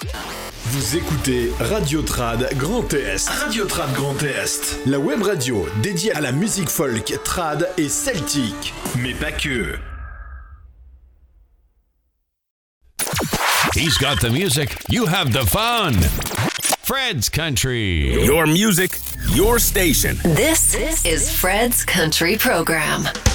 Vous écoutez Radio Trad Grand Est. Radio Trad Grand Est. La web radio dédiée à la musique folk, trad et celtique. Mais pas que. He's got the music, you have the fun. Fred's Country. Your music, your station. This is Fred's Country Program.